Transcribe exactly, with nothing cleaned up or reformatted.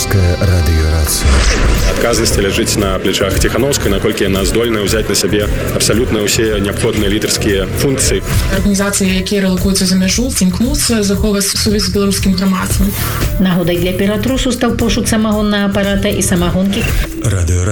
Беларуская радыёрацыя. Адказнасць ляжыць на плечах Ціхановскай, наколькі яна здольная ўзяць на сябе абсалютна ўсе неабходныя лідарскія функцыі. Арганізацыі, якія рэлакуюцца за мяжу, імкнуцца захоўваць сувязь з беларускім грамадствам. Нагодай для Петратрусу стаў пошук самагоннага апарата і самагонкі. Радыё